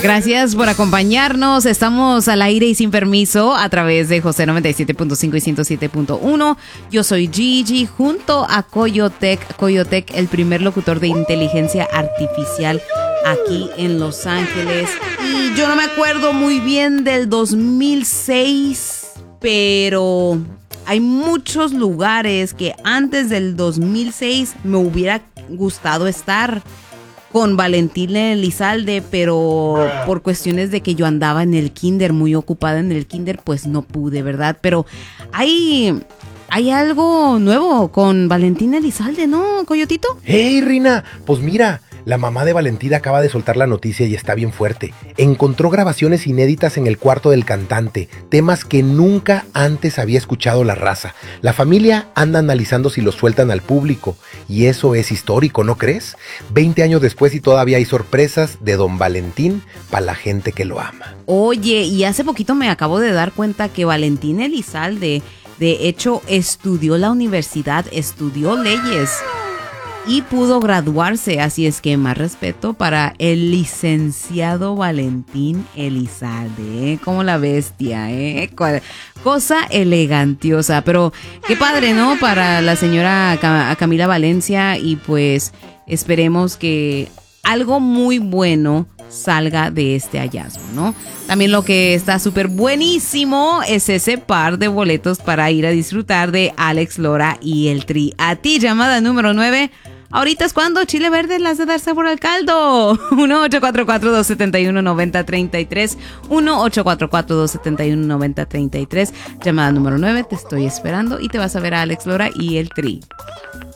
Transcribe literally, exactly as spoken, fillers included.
Gracias por acompañarnos. Estamos al aire y sin permiso a través de José noventa y siete punto cinco y ciento siete punto uno. Yo soy Gigi junto a Coyotec. Coyotec, el primer locutor de inteligencia artificial aquí en Los Ángeles. Y yo no me acuerdo muy bien del dos mil seis, pero hay muchos lugares que antes del dos mil seis me hubiera gustado estar con Valentín Elizalde, pero por cuestiones de que yo andaba en el kinder, muy ocupada en el kinder, pues no pude, ¿verdad? Pero hay, hay algo nuevo con Valentín Elizalde, ¿no, Coyotito? ¡Hey, Rina! Pues mira, la mamá de Valentín acaba de soltar la noticia y está bien fuerte. Encontró grabaciones inéditas en el cuarto del cantante, temas que nunca antes había escuchado la raza. La familia anda analizando si los sueltan al público, y eso es histórico, ¿no crees? Veinte años después y todavía hay sorpresas de Don Valentín para la gente que lo ama. Oye, y hace poquito me acabo de dar cuenta que Valentín Elizalde, de hecho, estudió la universidad, estudió leyes y pudo graduarse, así es que más respeto para el licenciado Valentín Elizalde, ¿eh? Como la bestia, ¿eh? Cosa elegantiosa, pero qué padre, ¿no? Para la señora Camila Valencia, y pues esperemos que algo muy bueno salga de este hallazgo, ¿no? También lo que está súper buenísimo es ese par de boletos para ir a disfrutar de Alex Lora y el Tri. A ti, llamada número nueve. Ahorita es cuando Chile Verde las de dar sabor al caldo. uno ocho cuatro cuatro, dos siete uno, nueve cero tres tres. uno ocho cuatro cuatro, dos siete uno, nueve cero tres tres. Llamada número nueve, te estoy esperando y te vas a ver a Alex Lora y el Tri.